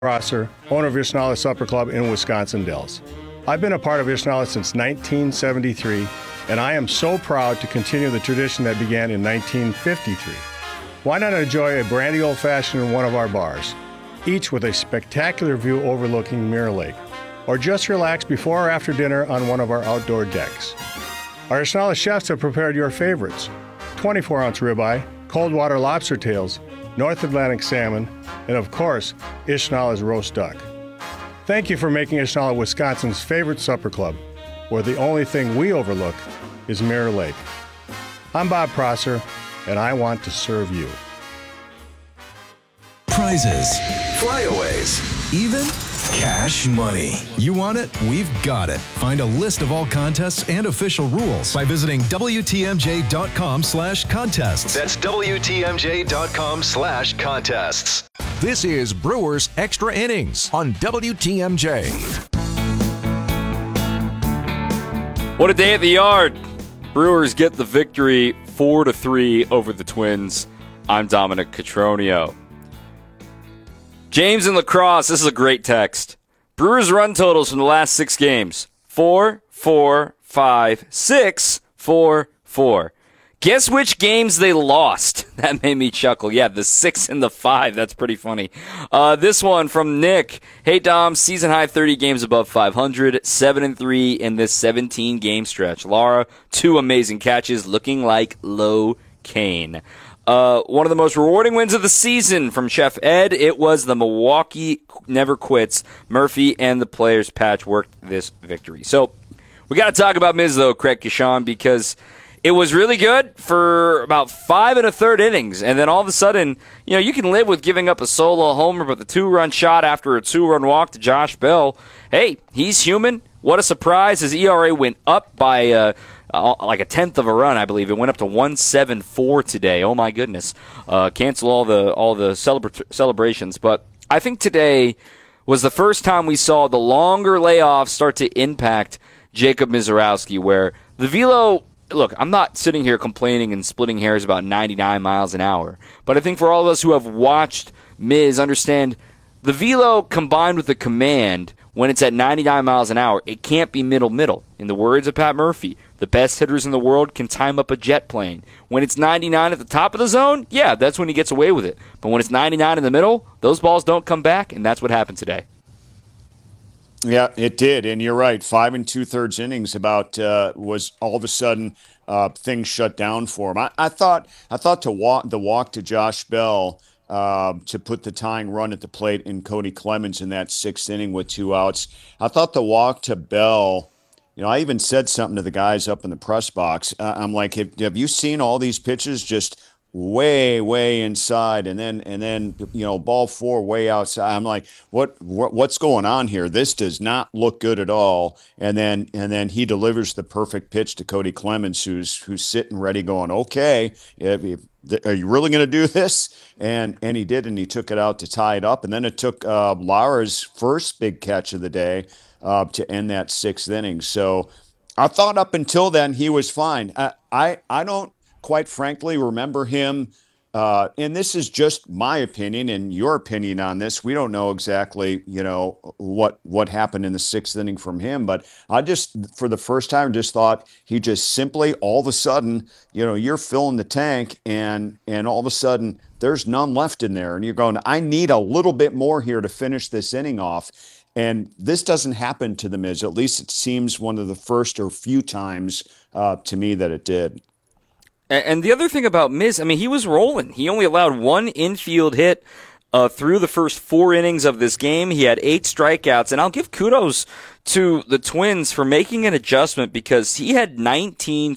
Prosser, owner of Ishnala Supper Club in Wisconsin Dells. I've been a part of Ishnala since 1973, and I am so proud to continue the tradition that began in 1953. Why not enjoy a brandy old-fashioned in one of our bars, each with a spectacular view overlooking Mirror Lake, or just relax before or after dinner on one of our outdoor decks. Our Ishnala chefs have prepared your favorites: 24-ounce ribeye, cold water lobster tails, North Atlantic salmon, and of course, Ishnala's roast duck. Thank you for making Ishnala Wisconsin's favorite supper club, where the only thing we overlook is Mirror Lake. I'm Bob Prosser, and I want to serve you. Prizes, flyaways, even cash money. You want it? We've got it. Find a list of all contests and official rules by visiting WTMJ.com/contests. That's WTMJ.com/contests. This is Brewers Extra Innings on WTMJ. What a day at the yard. Brewers get the victory 4-3 over the Twins. I'm Dominic Cotroneo. James in La Crosse, this is a great text. Brewers run totals from the last 6 games: 4, 4, 5, 6, 4, 4. Guess which games they lost? That made me chuckle. Yeah, the 6 and the 5. That's pretty funny. This one from Nick. Hey, Dom, season high 30 games above 500, 7-3 in this 17-game stretch. Laura, 2 amazing catches, looking like Low Kane. One of the most rewarding wins of the season from Chef Ed. It was the Milwaukee Never Quits. Murphy and the players patchworked this victory. So we got to talk about Miz, though, Craig Kishon, because it was really good for about 5 1/3 innings. And then all of a sudden, you can live with giving up a solo homer, but the 2-run shot after a 2-run walk to Josh Bell, hey, he's human. What a surprise. His ERA went up by like a tenth of a run, I believe. It went up to 1.74 today. Oh, my goodness. Cancel all the celebrations. But I think today was the first time we saw the longer layoffs start to impact Jacob Misiorowski, where the velo, look, I'm not sitting here complaining and splitting hairs about 99 miles an hour. But I think for all of us who have watched Miz, understand the velo combined with the command, when it's at 99 miles an hour, it can't be middle. In the words of Pat Murphy, the best hitters in the world can time up a jet plane. When it's 99 at the top of the zone, yeah, that's when he gets away with it. But when it's 99 in the middle, those balls don't come back, and that's what happened today. Yeah, it did, and you're right. 5 2/3 innings was all of a sudden things shut down for him. I thought the walk to Josh Bell to put the tying run at the plate in Cody Clemens in that 6th inning with 2 outs. I thought the walk to Bell. I even said something to the guys up in the press box. I'm like, have you seen all these pitches just way inside, and then ball 4 way outside? I'm like, what's going on here? This does not look good at all. And then he delivers the perfect pitch to Cody Clemens, who's sitting ready, going, okay, are you really going to do this? And he did, and he took it out to tie it up. And then it took Lara's first big catch of the day to end that 6th inning. So I thought up until then he was fine. I don't quite frankly remember him, and this is just my opinion and your opinion on this. We don't know exactly, what happened in the 6th inning from him, but I just, for the first time, just thought he just simply, all of a sudden, you're filling the tank, and all of a sudden there's none left in there, and you're going, I need a little bit more here to finish this inning off. And this doesn't happen to the Miz. At least it seems one of the first or few times to me that it did. And the other thing about Miz, he was rolling. He only allowed 1 infield hit through the first 4 innings of this game. He had 8 strikeouts, and I'll give kudos to the Twins for making an adjustment, because he had 19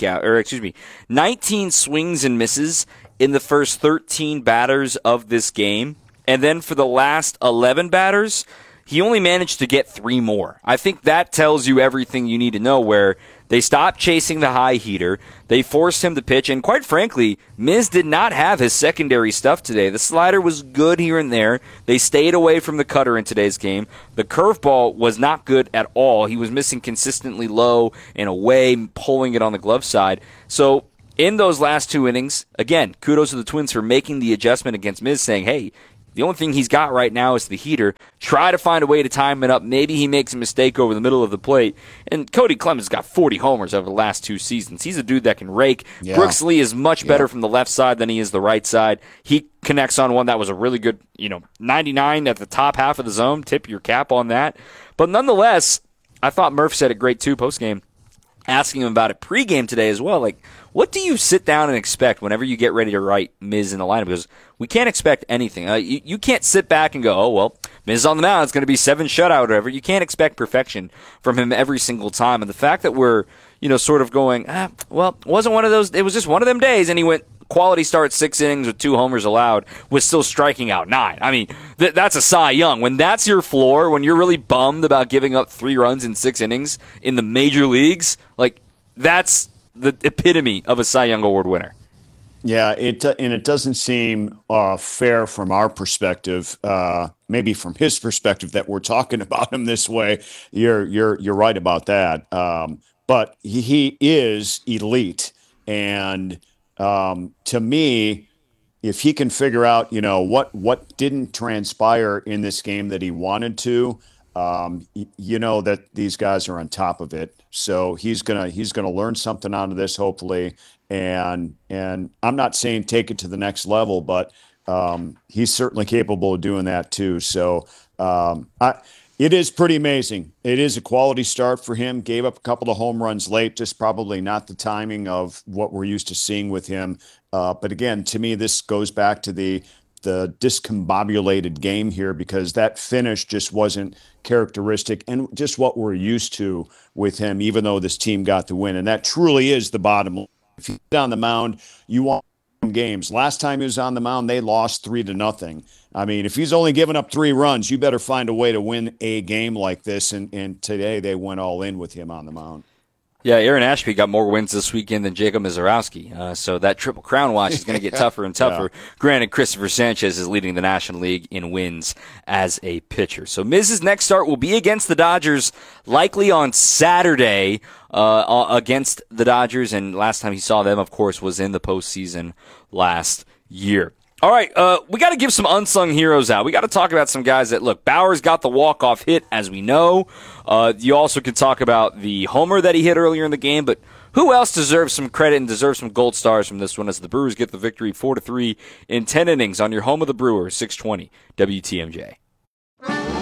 swings and misses in the first 13 batters of this game. And then for the last 11 batters, he only managed to get 3 more. I think that tells you everything you need to know, where they stopped chasing the high heater. They forced him to pitch. And quite frankly, Miz did not have his secondary stuff today. The slider was good here and there. They stayed away from the cutter in today's game. The curveball was not good at all. He was missing consistently low and away, pulling it on the glove side. So in those last 2 innings, again, kudos to the Twins for making the adjustment against Miz, saying, hey, The only thing he's got right now is the heater. Try to find a way to time it up. Maybe he makes a mistake over the middle of the plate. And Cody Clemens got 40 homers over the last 2 seasons. He's a dude that can rake. Yeah. Brooks Lee is much better from the left side than he is the right side. He connects on one that was a really good, 99 at the top half of the zone. Tip your cap on that. But nonetheless, I thought Murph said it great too postgame, asking him about it pregame today as well. Like, what do you sit down and expect whenever you get ready to write Miz in the lineup? Because we can't expect anything. You can't sit back and go, oh, well, Miz on the mound, it's going to be 7 shutout or whatever. You can't expect perfection from him every single time. And the fact that we're, sort of going, well, it wasn't one of those, it was just one of them days, and he went quality start, 6 innings with 2 homers allowed, was still striking out 9. I mean, that's a Cy Young. When that's your floor, when you're really bummed about giving up 3 runs in 6 innings in the major leagues, like, that's the epitome of a Cy Young Award winner. Yeah, it doesn't seem fair from our perspective, maybe from his perspective, that we're talking about him this way. You're right about that. But he is elite, and to me, if he can figure out, what didn't transpire in this game that he wanted to, that these guys are on top of it. So he's gonna learn something out of this, hopefully. And I'm not saying take it to the next level, but he's certainly capable of doing that too. So it is pretty amazing. It is a quality start for him. Gave up a couple of home runs late, just probably not the timing of what we're used to seeing with him. But again, to me, this goes back to the discombobulated game here, because that finish just wasn't characteristic and just what we're used to with him, even though this team got the win. And that truly is the bottom line. If he's on the mound, you want games. Last time he was on the mound, they lost 3-0. I mean, if he's only giving up 3 runs, you better find a way to win a game like this. And today they went all in with him on the mound. Yeah, Aaron Ashby got more wins this weekend than Jacob Mizorowski. So that Triple Crown watch is going to get tougher and tougher. Yeah. Granted, Christopher Sanchez is leading the National League in wins as a pitcher. So Miz's next start will be against the Dodgers, likely on Saturday against the Dodgers. And last time he saw them, of course, was in the postseason last year. All right, we got to give some unsung heroes out. We got to talk about some guys that, look, Bauers got the walk-off hit, as we know. You also could talk about the homer that he hit earlier in the game, but who else deserves some credit and deserves some gold stars from this one as the Brewers get the victory 4-3 in 10 innings on your home of the Brewers, 620 WTMJ.